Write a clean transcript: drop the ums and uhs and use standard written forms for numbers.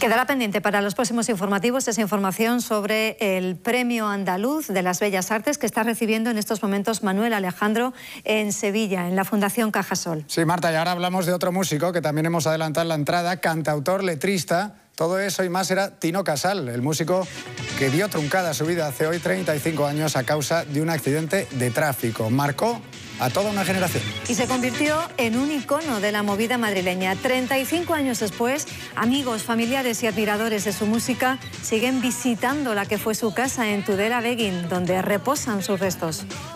Quedará pendiente para los próximos informativos esa información sobre el Premio Andaluz de las Bellas Artes que está recibiendo en estos momentos Manuel Alejandro en Sevilla, en la Fundación Cajasol. Sí, Marta, y ahora hablamos de otro músico que también hemos adelantado en la entrada, cantautor, letrista. Todo eso y más era Tino Casal, el músico que dio truncada su vida hace hoy 35 años a causa de un accidente de tráfico. Marcó a toda una generación. Y se convirtió en un icono de la movida madrileña. 35 años después, amigos, familiares y admiradores de su música siguen visitando la que fue su casa en Tudela Begin, donde reposan sus restos.